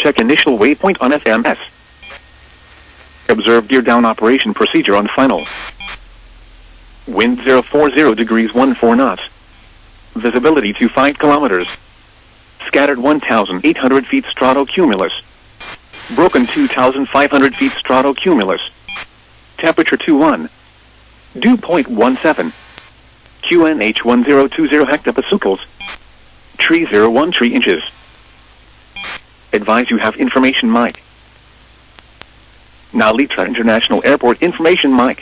Check initial waypoint on FMS. Observe gear down operation procedure on final. Wind 040 degrees 14 knots. Visibility 25 kilometers. Scattered 1,800 feet stratocumulus. Broken 2,500 feet stratocumulus. Temperature 21. Dew point 17. QNH 1020 hectopascals. Tree 01 tree inches. Advise you have information mic. Now Litra International Airport information mic.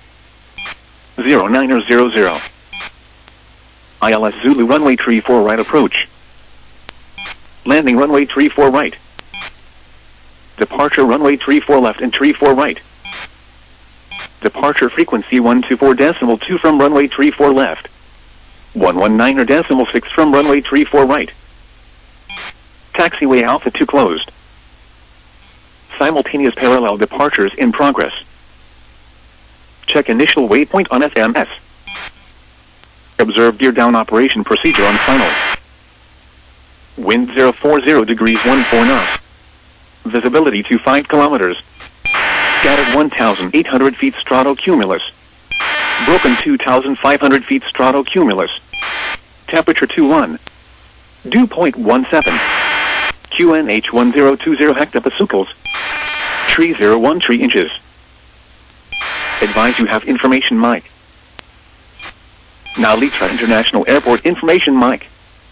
0900. ILS Zulu runway 34 right approach. Landing runway 34 right. Departure runway 34 left and 34 right. Departure frequency 124.2 from runway 34 left. 119.6 from runway 34 right. Taxiway Alpha 2 closed. Simultaneous parallel departures in progress. Check initial waypoint on FMS. Observe gear down operation procedure on final. Wind 040 degrees 14 knots. Visibility 25 kilometers. Scattered 1,800 feet stratocumulus. Broken 2,500 feet stratocumulus. Temperature 21. Dew point 17. QNH 1020 hectopascals. Tree 01 tree inches. Advise you have information mic. Now Litra International Airport information mic.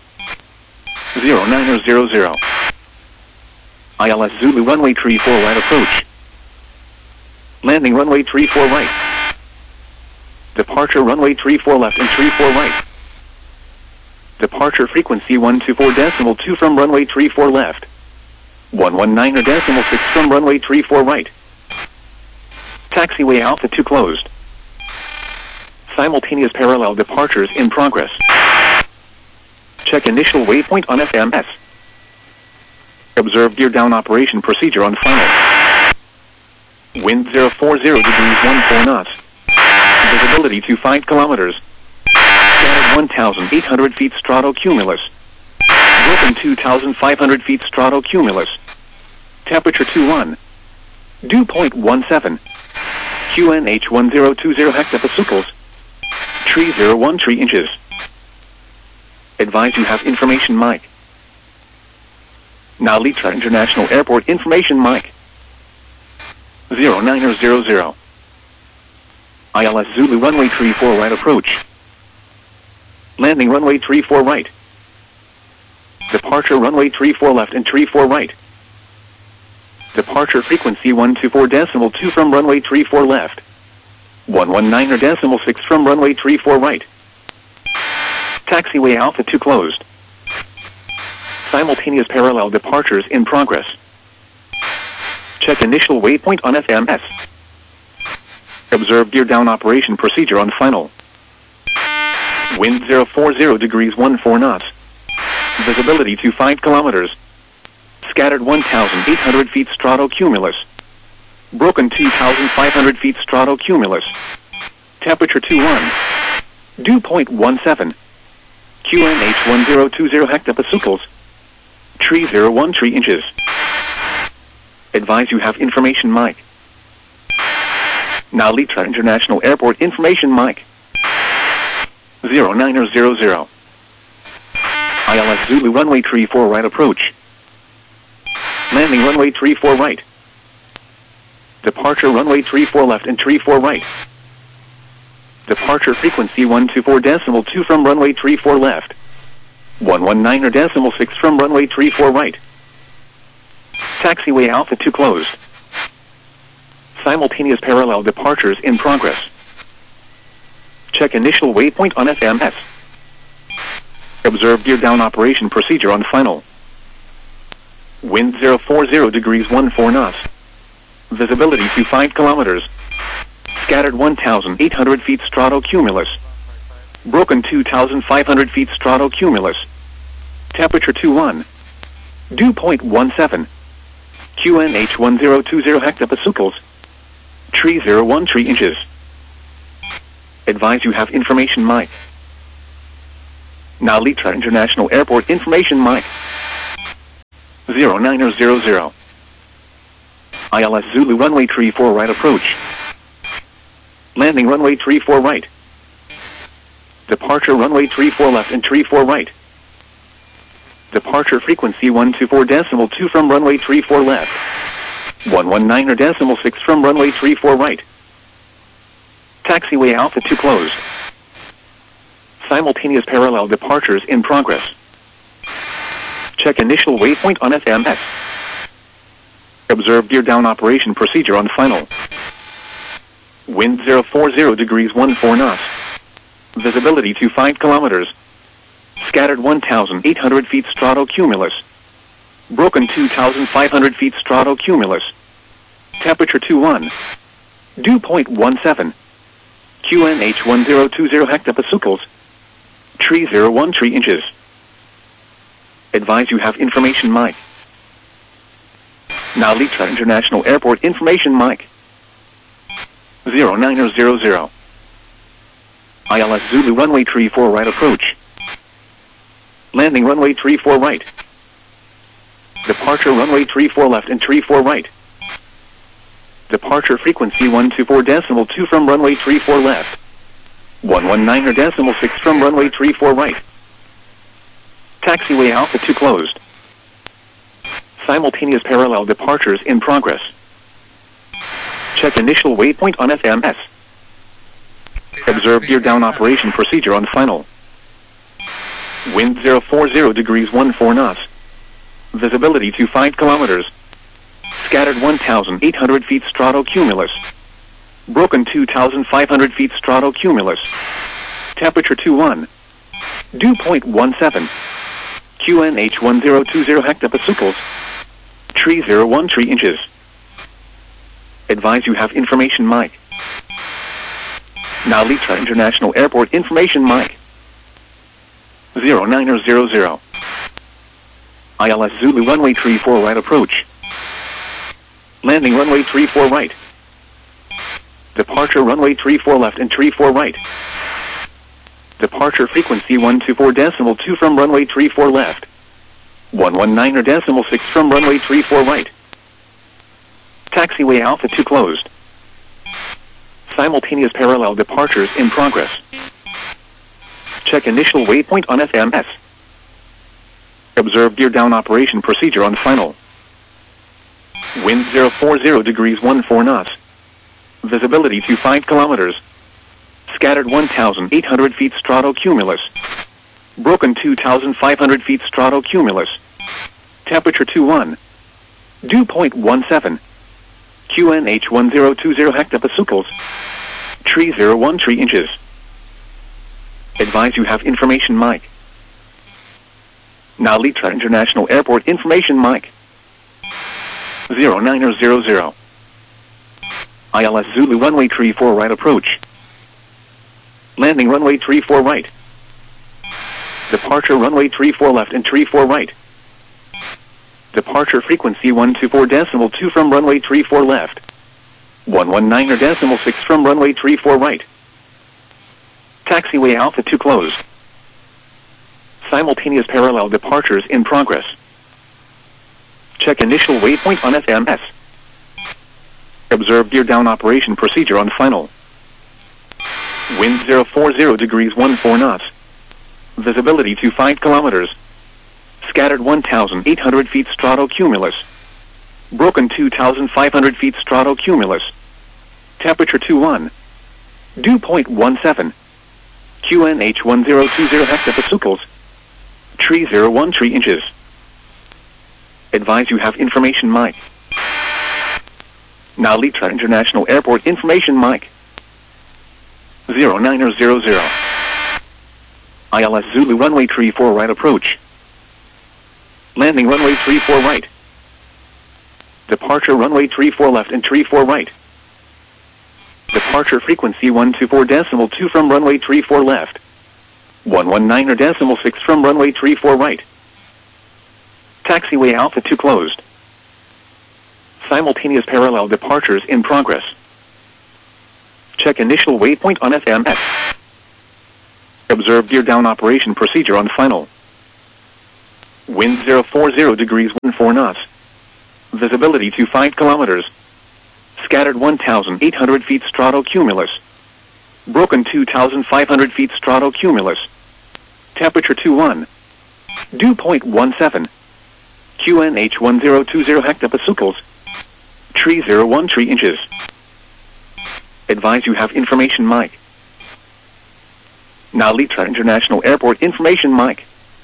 0900. ILS Zulu runway 34 right approach. Landing runway 34 right. Departure runway 34 left and 34 right. Departure frequency 124.2 from runway 34 left. 119.6 from runway 34 right. Taxiway Alpha 2 closed. Simultaneous parallel departures in progress. Check initial waypoint on FMS. Observe gear down operation procedure on final. Wind 040 degrees 14 knots. Visibility 25 kilometers. Scattered 1,800 feet stratocumulus. Broken 2,500 feet stratocumulus. Temperature 21. Dew point 17. QNH 1020 hectopascals. Tree 01 tree inches. Advise you have information mic. Now Litra International Airport information mic. 0900. ILS Zulu runway 34 right approach. Landing runway 34 right. Departure runway 34 left and 34 right. Departure frequency 124.2 from runway 34 left. 119.6 from runway 34 right. Taxiway Alpha 2 closed. Simultaneous parallel departures in progress. Check initial waypoint on FMS. Observe gear down operation procedure on final. Wind 040 degrees 14 knots. Visibility 25 kilometers. Scattered 1,800 feet stratocumulus. Broken 2,500 feet stratocumulus. Temperature 21. Dew point 17. QNH 1020 hectopascals. Tree 01 tree inches. Advise you have information mic. Now Litra International Airport information mic. 0900. ILS Zulu runway 34 right approach. Landing runway 34 right. Departure runway 34 left and 34 right. Departure frequency 124.2 from runway 34 left. 119.6 from runway 34 right. Taxiway Alpha 2 closed. Simultaneous parallel departures in progress. Check initial waypoint on FMS. Observe gear down operation procedure on final. Wind 040 degrees 14 knots. Visibility 25 kilometers. Scattered 1,800 feet stratocumulus. Broken 2,500 feet stratocumulus. Temperature 21. Dew point 17. QNH 1020 hectopascals. Tree 01 tree inches. Advise you have information mic. Now Litra International Airport information mic. 0900. ILS Zulu runway 34 right approach. Landing runway 34 right. Departure runway 34 left and 34 right. Departure frequency 124.2 from runway 34 left. 119.6 from runway 34 right. Taxiway Alpha 2 closed. Simultaneous parallel departures in progress. Check initial waypoint on FMS. Observe gear down operation procedure on final. Wind 040 degrees 14 knots. Visibility 25 kilometers. Scattered 1,800 feet stratocumulus. Broken 2,500 feet stratocumulus. Temperature 21. Dew point 17. QNH 1020 hectopascals. Tree 01 tree inches. Advise you have information mic. Now Litra International Airport information mic. 0900. ILS Zulu runway 34 right approach. Landing runway 34 right. Departure runway 34 left and 34 right. Departure frequency 124.2 from runway 34 left. 119.6 from runway 34 right. Taxiway Alpha 2 closed. Simultaneous parallel departures in progress. Check initial waypoint on FMS. Observe gear down operation procedure on final. Wind 040 degrees 14 knots. Visibility 25 kilometers. Scattered 1,800 feet stratocumulus. Broken 2,500 feet stratocumulus. Temperature 21. Dew point 17. QNH 1020 hectopascals. Tree 01 tree inches. Advise you have information mic. Now Litra International Airport information mic. 0900. ILS Zulu runway 34 right approach. Landing runway 34 right. Departure runway 34 left and 34 right. Departure frequency 124.2 from runway 34 left. 119.6 from runway 34 right. Taxiway Alpha 2 closed. Simultaneous parallel departures in progress. Check initial waypoint on FMS. Observe gear down operation procedure on final. Wind 040 degrees 14 knots. Visibility 25 kilometers. Scattered 1,800 feet stratocumulus. Broken 2,500 feet stratocumulus. Temperature 21. Dew point 17. QNH 1020 hectopascals. Tree 01 tree inches. Advise you have information mic. Now Litra International Airport information mic. 0900. ILS Zulu runway 34 right approach. Landing runway 34 right. Departure runway 34 left and 34 right. Departure frequency 124.2 from runway 34 left. 119.6 from runway 34 right. Taxiway Alpha 2 closed. Simultaneous parallel departures in progress. Check initial waypoint on FMS. Observe gear down operation procedure on final. Wind 040 degrees 14 knots. Visibility 25 kilometers. Scattered 1,800 feet stratocumulus. Broken 2,500 feet stratocumulus. Temperature 21. Dew point 17. QNH 1020 hectopascals. Tree 01 tree inches. Advise you have information mic. Now Litra International Airport information mic. 0900. ILS Zulu runway 34 right approach. Landing runway 34 right. Departure runway 34 left and 34 right. Departure frequency 124.2 from runway 34 left. 119.6 from runway 34 right. Taxiway Alpha 2 closed. Simultaneous parallel departures in progress. Check initial waypoint on FMS. Observe gear down operation procedure on final. Wind 040 degrees 14 knots. Visibility to 5 kilometers. Scattered 1,800 feet stratocumulus. Broken 2,500 feet stratocumulus. Temperature 21. Dew point 17. QNH 1020 hectopascals. Tree 01 tree inches. Advise you have information mic. Narita International Airport information mic.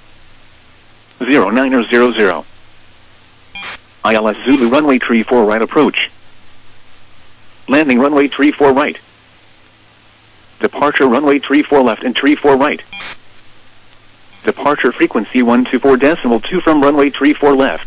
0900. ILS Zulu runway 34 right approach. Landing runway 34 right. Departure runway 34 left and 34 right. Departure frequency 124.2 from runway 34 left.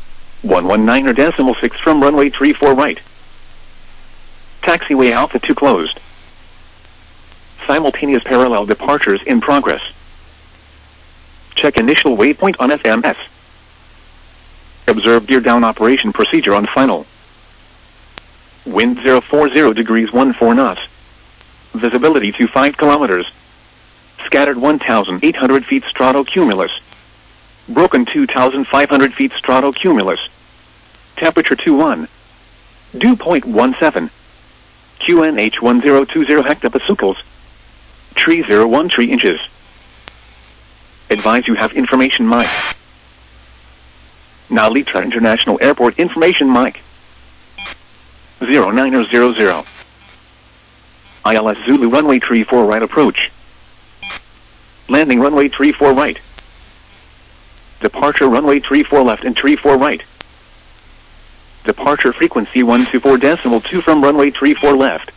119.6 from runway 34 right. Taxiway Alpha 2 closed. Simultaneous parallel departures in progress. Check initial waypoint on FMS. Observe gear down operation procedure on final. Wind 040 degrees 14 knots. Visibility to 5 kilometers. Scattered 1,800 feet stratocumulus. Broken 2,500 feet stratocumulus. Temperature 21. Dew point 17. QNH 1020 hectopascals. Tree 01 tree inches. Advise you have information mic. Narita International Airport information mic. 0900. ILS Zulu runway 34 right approach. Landing runway 34 right. Departure runway 34 left and 34 right. Departure frequency 124.2 from runway 34 left.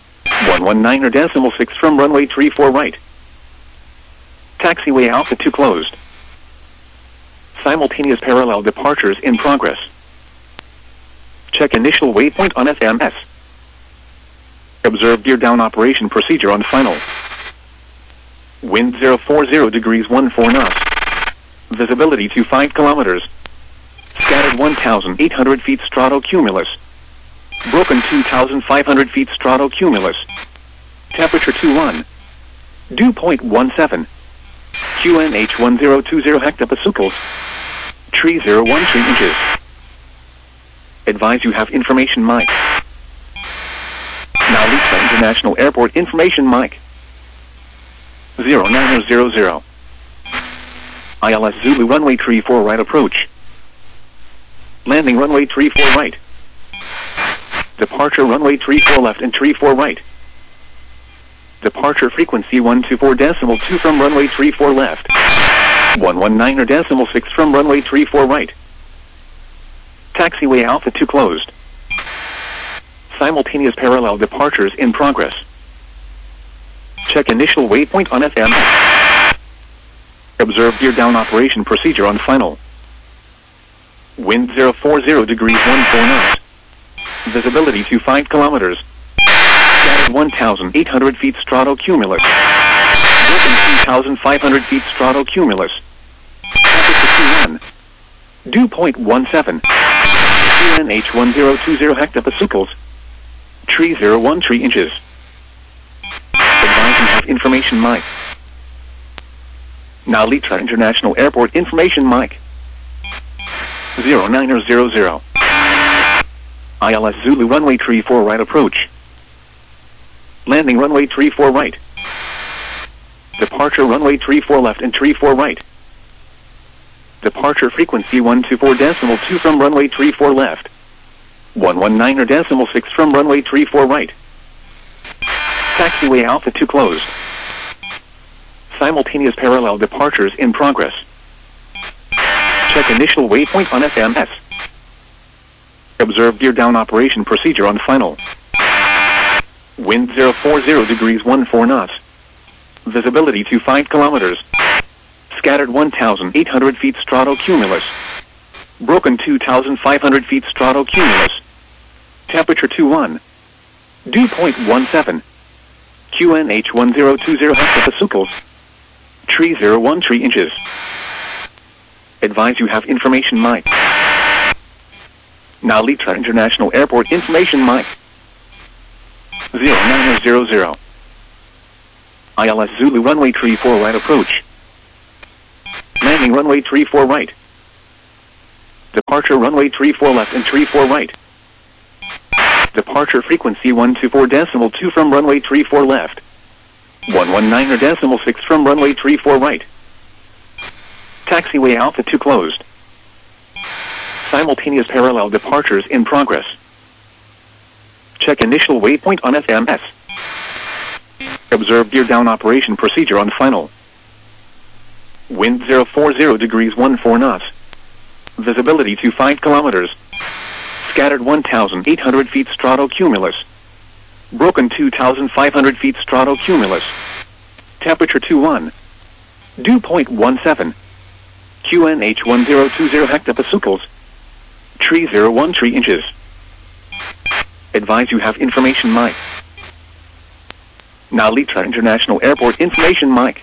119.6 from runway 34 right. Taxiway Alpha 2 closed. Simultaneous parallel departures in progress. Check initial waypoint on FMS. Observe gear down operation procedure on final. Wind 040 degrees 14 knots. Visibility to 5 kilometers. Scattered 1,800 feet stratocumulus. Broken 2,500 feet stratocumulus. Temperature 21. Dew point 17. QNH 1020 hectopascals. Tree 01 tree inches. Advise you have information mic. Narita International Airport information mic. 0900. ILS Zulu runway 34 right approach. Landing runway 34 right. Departure runway 34 left and 34 right. Departure frequency 124.2 from runway 34 left. 119.6 from runway 34 right. Taxiway Alpha 2 closed. Simultaneous parallel departures in progress. Check initial waypoint on FM. Observe gear down operation procedure on final. Wind 040 degrees 14 knots. Visibility to 5 kilometers. Scattered 1,800 feet stratocumulus. Broken 2,500 feet stratocumulus. Temperature 21. Dew point 17. QNH 1020 hectopascals. Tree 01 tree inches. Advise you have information mic. Narita International Airport information mic. 0900. ILS Zulu runway 34 right approach. Landing runway 34 right. Departure runway 34 left and 34 right. Departure frequency 124.2 from runway 34 left. 119.6 from runway 34 right. Taxiway Alpha 2 closed. Simultaneous parallel departures in progress. Check initial waypoint on FMS. Observe gear down operation procedure on final. Wind 040 degrees 14 knots. Visibility to 5 kilometers. Scattered 1,800 feet stratocumulus. Broken 2,500 feet stratocumulus. Temperature 21. Dew point 17. QNH 1020 hectopascals. Tree 01 tree inches. Advise you have information mic. Narita International Airport information mic. 0900. ILS Zulu runway 34 right approach. Landing runway 34 right. Departure runway 34 left and 34 right. Departure frequency 124.2 from runway 34 left. 119.6 from runway 34 right. Taxiway Alpha 2 closed. Simultaneous parallel departures in progress. Check initial waypoint on FMS. Observe gear down operation procedure on final. Wind 040 degrees 14 knots. Visibility 25 kilometers. Scattered 1,800 feet stratocumulus. Broken 2,500 feet stratocumulus. Temperature 21. Dew point 17. QNH 1020 hectopascals. Tree 01 3 inches. Advise you have information mic. Nalita International Airport information mic.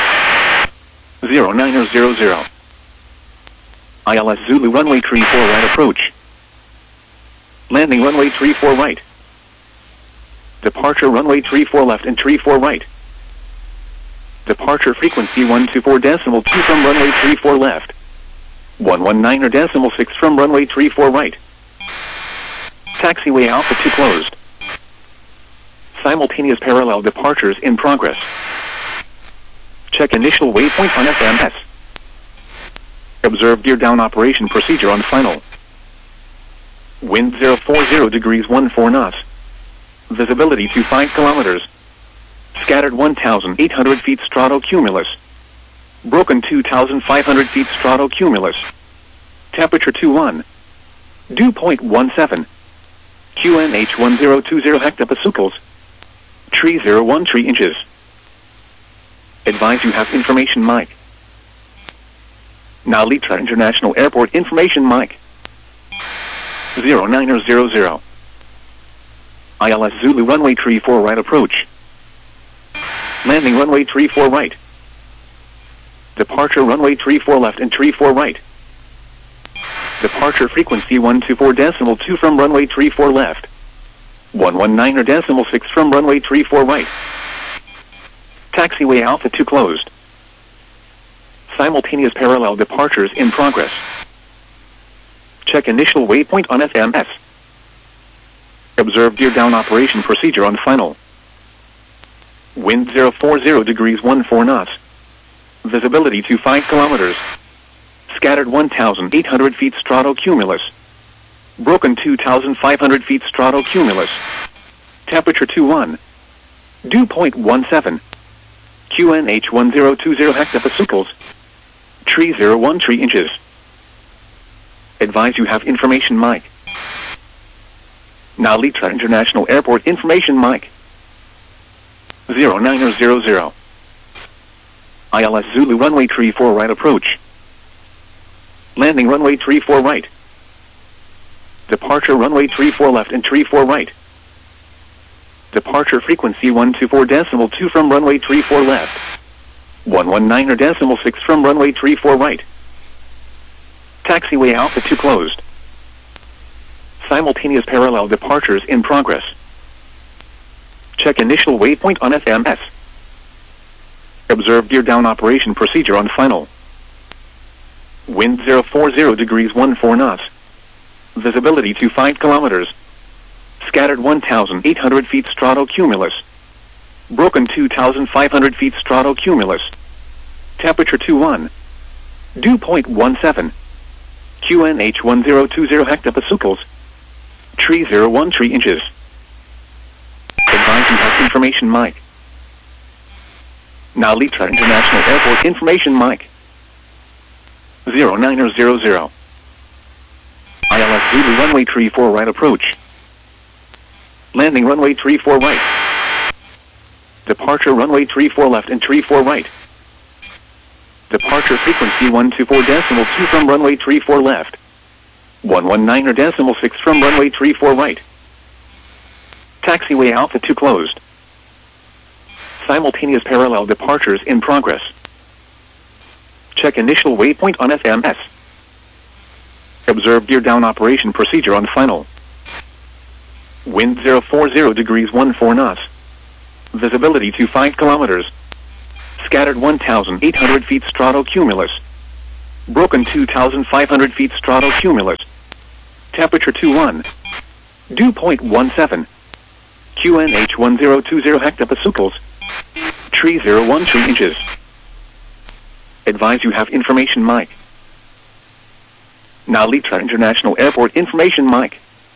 0900. ILS Zulu runway 34 right approach. Landing runway 34 right. Departure runway 34 left and 34 right. Departure frequency 124.2 from runway 34 left. 119.6 from runway 34 right. Taxiway Alpha 2 closed. Simultaneous parallel departures in progress. Check initial waypoint on FMS. Observe gear down operation procedure on final. Wind 040 degrees 14 knots. Visibility 25 kilometers. Scattered 1,800 feet stratocumulus. Broken 2,500 feet stratocumulus. Temperature 21. Dew point 17. QNH 1020 hectopascals. Tree 01 3 inches. Advise you have information mic. Nalita International Airport information mic. 0900. ILS Zulu runway 34 right approach. Landing runway 34 right. Departure runway 34 left and 34 right. Departure frequency 124.2 from runway 34 left. 119.6 from runway 34 right. Taxiway Alpha 2 closed. Simultaneous parallel departures in progress. Check initial waypoint on FMS. Observe gear down operation procedure on final. Wind 040 degrees 14 knots. Visibility 25 kilometers. Scattered 1,800 feet stratocumulus. Broken 2,500 feet stratocumulus. Temperature 21. Dew point 17. QNH 1020 hectopascals. Tree 01 3 inches. Advise you have information mic. Nalita International Airport information mic. 0900. ILS Zulu runway 34 right approach. Landing runway 34 right. Departure runway 34 left and 34 right. Departure frequency 124.2 from runway 34 left. 119.6 from runway 34 right. Taxiway Alpha 2 closed. Simultaneous parallel departures in progress. Check initial waypoint on FMS. Observe gear down operation procedure on final. Wind 040 degrees 14 knots. Visibility 25 kilometers. Scattered 1,800 feet stratocumulus. Broken 2,500 feet stratocumulus. Temperature 21. Dew point 17. QNH 1020 hectopascals. Tree 01 3 inches. Advise you have information mic. Nalita International Airport information mic. 0900. ILS Zulu runway 34 right approach. Landing runway 34 right. Departure runway 34 left and 34 right. Departure frequency 124.2 from runway 34 left. 119.6 from runway 34 right. Taxiway Alpha 2 closed. Simultaneous parallel departures in progress. Check initial waypoint on FMS. Observe gear down operation procedure on final. Wind 040 degrees 14 knots. Visibility 25 kilometers. Scattered 1,800 feet stratocumulus. Broken 2,500 feet stratocumulus. Temperature 21. Dew point 17. QNH 1020 hectopascals. Tree 01 tree inches. Advise you have information mic. Now Litra International Airport information mic.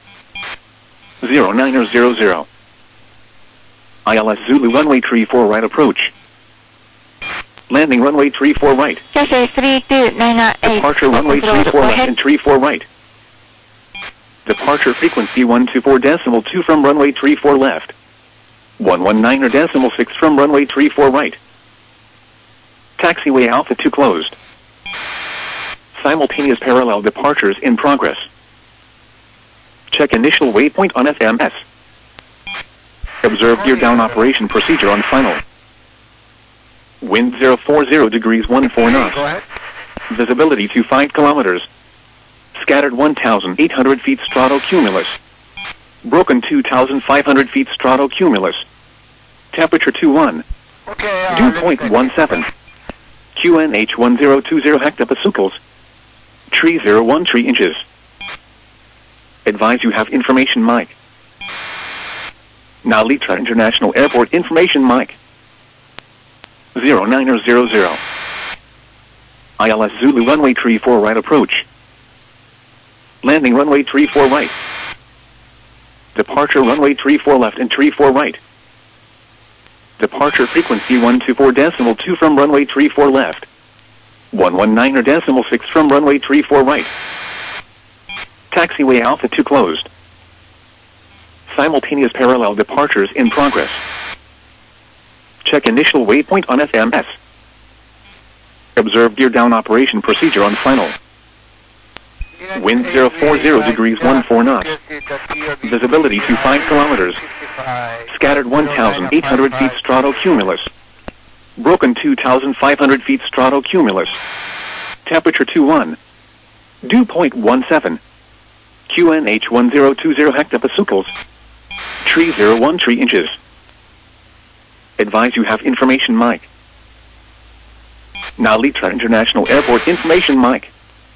0900. ILS Zulu runway 34 right approach. Landing runway 34 right. Departure runway 34 left and 34 right. Departure frequency 124.2 from runway 34 left. 119.6 from runway 34 right. Taxiway Alpha 2 closed. Simultaneous parallel departures in progress. Check initial waypoint on FMS. Observe gear down operation procedure on final. Wind 040 degrees 14 knots. Visibility 25 kilometers. Scattered 1,800 feet stratocumulus. Broken 2,500 feet stratocumulus. Temperature 21. Dew point 17. QNH 1020 hectopascals. Tree 01 tree inches. Advise you have information mic. Now Litra International Airport information mic. 0900. ILS Zulu runway 34 right approach. Landing runway 34 right. Departure runway 34 left and 34 right. Departure frequency 124.2 from runway 34 left. 119.6 from runway 34 right. Taxiway Alpha 2 closed. Simultaneous parallel departures in progress. Check initial waypoint on FMS. Observe gear down operation procedure on final. Wind 040 degrees 14 knots. Visibility 25 kilometers. Scattered 1,800 feet stratocumulus. Broken 2,500 feet stratocumulus. Temperature 21. Dew point 17. QNH 1020 hectopascals. Tree 01 tree inches. Advise you have information mic. Now Litra International Airport information mic.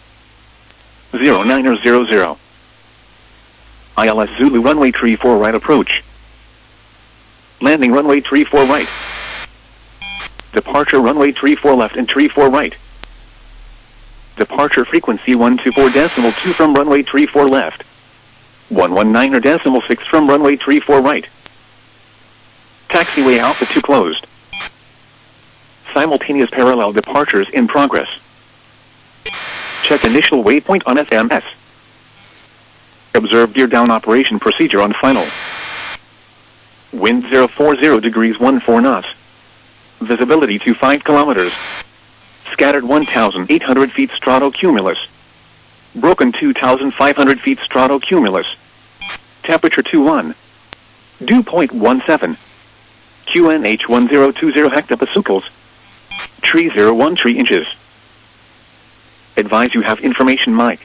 0900. ILS Zulu runway 34 right approach. Landing runway 34 right. Departure runway 34 left and 34 right. Departure frequency 124.2 from runway 34 left. 119.6 from runway 34 right. Taxiway Alpha 2 closed. Simultaneous parallel departures in progress. Check initial waypoint on FMS. Observe gear down operation procedure on final. Wind 040 degrees 14 knots. Visibility 25 kilometers. Scattered 1,800 feet stratocumulus. Broken 2,500 feet stratocumulus. Temperature 21. Dew point 17. QNH 1020 hectopascals. Tree 01 tree inches. Advise you have information mic.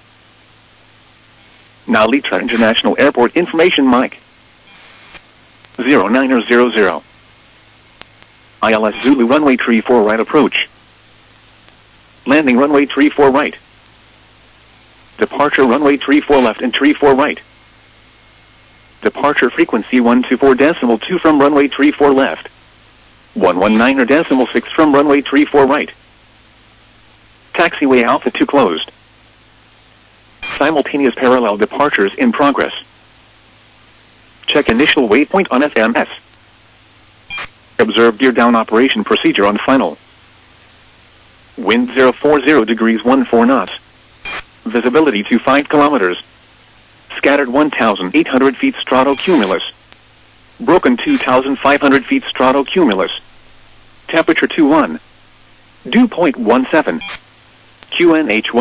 Now Litra International Airport information mic. 0900. ILS Zulu runway 34 right approach. Landing runway 34 right. Departure runway 34 left and 34 right. Departure frequency 124.2 from runway 34 left. 119.6 from runway 34 right. Taxiway Alpha 2 closed. Simultaneous parallel departures in progress. Check initial waypoint on FMS. Observe gear down operation procedure on final. Wind 040 degrees 14 knots. Visibility 25 kilometers. Scattered 1,800 feet stratocumulus. Broken 2,500 feet stratocumulus. Temperature 21. Dew point 17. QNH